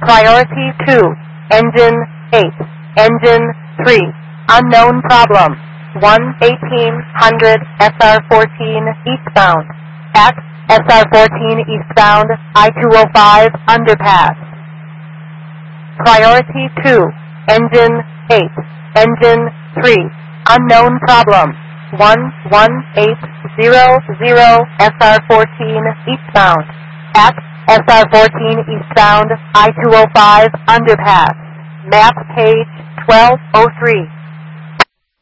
Priority 2, engine 8, engine 3, unknown problem, 1800 SR14 eastbound, at SR14 eastbound, I-205 underpass. Priority 2, engine 8, engine 3, unknown problem, 11800 SR14 eastbound, at SR14 eastbound, I-205 underpass. Map page 1203.